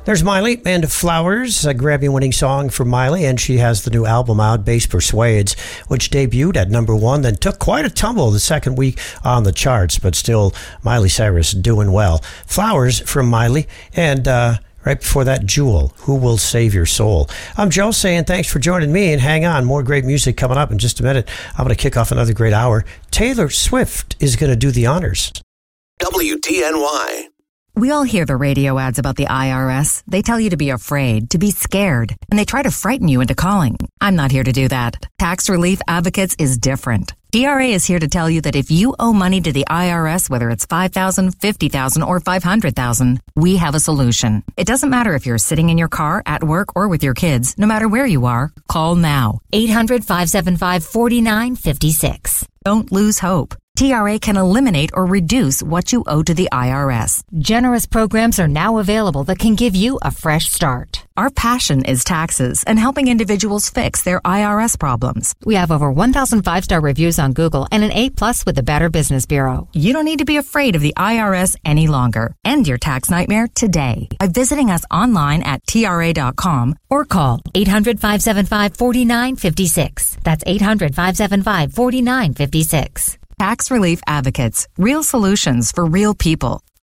There's Miley and Flowers, a Grammy-winning song for Miley, and she has the new album out, Bass Persuades, which debuted at number 1, then took quite a tumble the second week on the charts, but still Miley Cyrus doing well. Flowers from Miley, and right before that, Jewel, Who Will Save Your Soul. I'm Joe saying thanks for joining me, and hang on, more great music coming up in just a minute. I'm going to kick off another great hour. Taylor Swift is going to do the honors. WDNY. We all hear the radio ads about the IRS. They tell you to be afraid, to be scared, and they try to frighten you into calling. I'm not here to do that. Tax Relief Advocates is different. DRA is here to tell you that if you owe money to the IRS, whether it's $5,000, $50,000, or $500,000, we have a solution. It doesn't matter if you're sitting in your car, at work, or with your kids. No matter where you are, call now. 800-575-4956. Don't lose hope. TRA can eliminate or reduce what you owe to the IRS. Generous programs are now available that can give you a fresh start. Our passion is taxes and helping individuals fix their IRS problems. We have over 1,000 5-star reviews on Google and an A+ with the Better Business Bureau. You don't need to be afraid of the IRS any longer. End your tax nightmare today by visiting us online at TRA.com or call 800-575-4956. That's 800-575-4956. Tax Relief Advocates. Real solutions for real people.